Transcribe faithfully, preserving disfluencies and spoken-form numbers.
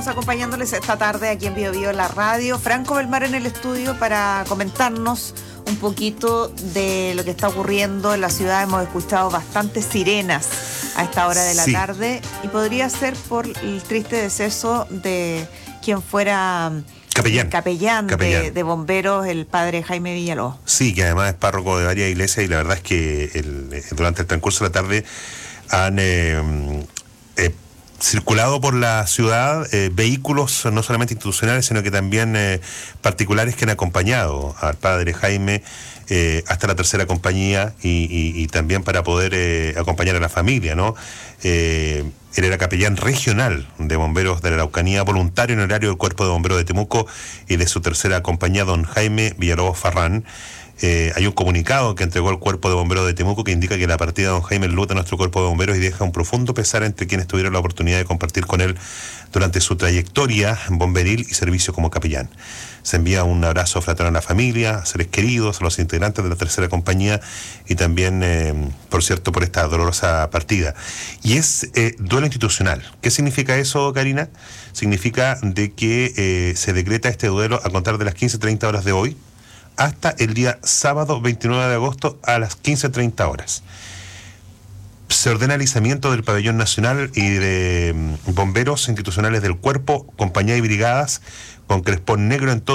Acompañándoles esta tarde aquí en Bio Bio, la radio. Franco Belmar en el estudio para comentarnos un poquito de lo que está ocurriendo en la ciudad. Hemos escuchado bastantes sirenas a esta hora de la sí. tarde y podría ser por el triste deceso de quien fuera capellán, capellán, capellán. De, de bomberos, el padre Jaime Villalobos. Sí, que además es párroco de varias iglesias y la verdad es que el, durante el transcurso de la tarde han eh, eh, circulado por la ciudad eh, vehículos no solamente institucionales, sino que también eh, particulares que han acompañado al padre Jaime eh, hasta la tercera compañía y, y, y también para poder eh, acompañar a la familia, ¿no? Eh, él era capellán regional de bomberos de la Araucanía, voluntario en horario del Cuerpo de Bomberos de Temuco y de su tercera compañía, don Jaime Villalobos Farrán. Eh, hay un comunicado que entregó el Cuerpo de Bomberos de Temuco que indica que la partida de don Jaime enluta a nuestro Cuerpo de Bomberos y deja un profundo pesar entre quienes tuvieron la oportunidad de compartir con él durante su trayectoria bomberil y servicio como capellán. Se envía un abrazo fraternal a la familia, a seres queridos, a los integrantes de la tercera compañía y también, eh, por cierto, por esta dolorosa partida. Y es eh, duelo institucional. ¿Qué significa eso, Karina? Significa de que eh, se decreta este duelo a contar de las quince treinta horas de hoy hasta el día sábado veintinueve de agosto a las quince treinta horas. Se ordena el izamiento del pabellón nacional y de bomberos institucionales del cuerpo, compañía y brigadas con crespón negro en todo